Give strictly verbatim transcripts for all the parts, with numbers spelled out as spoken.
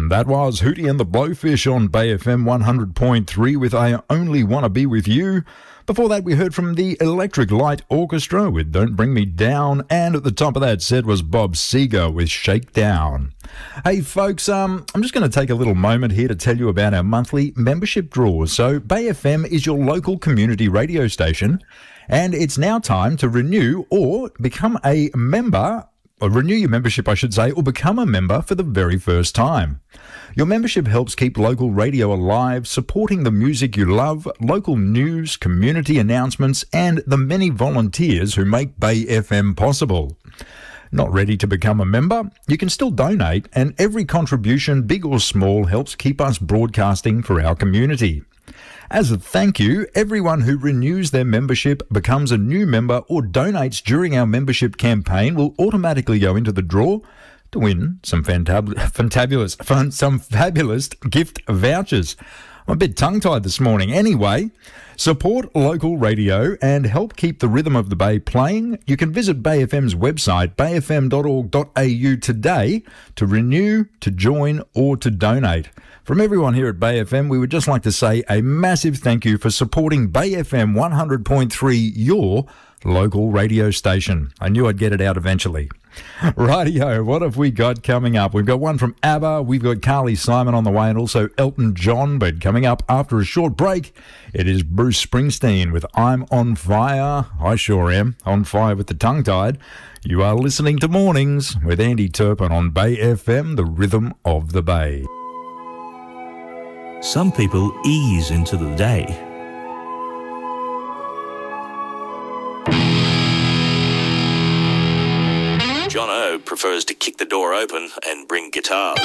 That was Hootie and the Blowfish on Bay F M one hundred point three with I Only Wanna Be With You. Before that, we heard from the Electric Light Orchestra with Don't Bring Me Down, and at the top of that set was Bob Seger with Shakedown. Hey folks, um, I'm just going to take a little moment here to tell you about our monthly membership draws. So Bay F M is your local community radio station, and it's now time to renew or become a member Or renew your membership, I should say, or become a member for the very first time. Your membership helps keep local radio alive, supporting the music you love, local news, community announcements, and the many volunteers who make Bay F M possible. Not ready to become a member? You can still donate, and every contribution, big or small, helps keep us broadcasting for our community. As a thank you, everyone who renews their membership, becomes a new member, or donates during our membership campaign will automatically go into the draw to win some fantab- fantabulous, fun, some fabulous gift vouchers. I'm a bit tongue-tied this morning. Anyway, support local radio and help keep the rhythm of the Bay playing. You can visit Bay F M's website, bay f m dot org dot a u today to renew, to join, or to donate. From everyone here at Bay F M, we would just like to say a massive thank you for supporting Bay F M one hundred point three, your local radio station. I knew I'd get it out eventually. Rightio, what have we got coming up? We've got one from ABBA, we've got Carly Simon on the way, and also Elton John. But coming up after a short break, it is Bruce Springsteen with I'm on Fire. I sure am, on fire with the tongue-tied. You are listening to Mornings with Andy Turpin on Bay F M, the rhythm of the Bay. Some people ease into the day. John O prefers to kick the door open and bring guitars.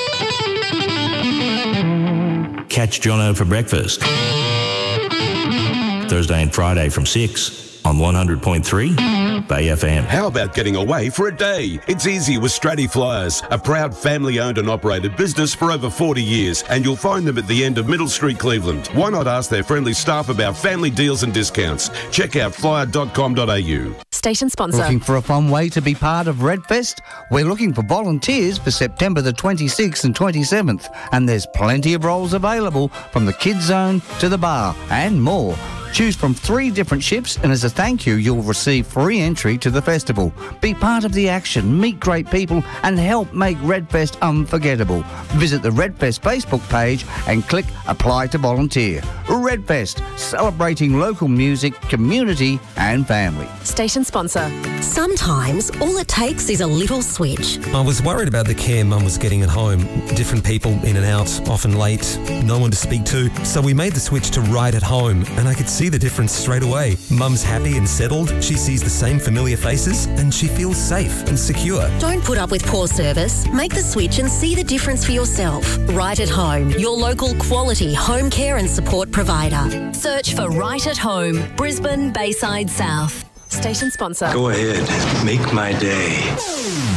Catch John O for breakfast. Thursday and Friday from six on one hundred point three Bay F M. How about getting away for a day? It's easy with Stratty Flyers, a proud family-owned and operated business for over forty years, and you'll find them at the end of Middle Street, Cleveland. Why not ask their friendly staff about family deals and discounts? Check out flyer dot com dot a u. Station sponsor. Looking for a fun way to be part of Redfest? We're looking for volunteers for September the twenty-sixth and twenty-seventh, and there's plenty of roles available from the kids zone to the bar and more. Choose from three different shifts, and as a thank you, you'll receive free entry to the festival. Be part of the action, meet great people, and help make Redfest unforgettable. Visit the Redfest Facebook page and click Apply to Volunteer. Redfest, celebrating local music, community, and family. Station sponsor. Sometimes all it takes is a little switch. I was worried about the care Mum was getting at home. Different people in and out, often late, no one to speak to. So we made the switch to Right at Home, and I could see the difference straight away. Mum's happy and settled, she sees the same familiar faces, and she feels safe and secure. Don't put up with poor service. Make the switch and see the difference for yourself. Right at Home, your local quality home care and support provider. Search for Right at Home, Brisbane, Bayside South. Station sponsor. Go ahead, make my day.